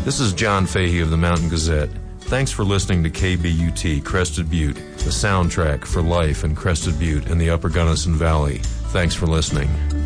This is John Fahey of the Mountain Gazette. Thanks for listening to KBUT, Crested Butte, the soundtrack for life in Crested Butte and the Upper Gunnison Valley. Thanks for listening.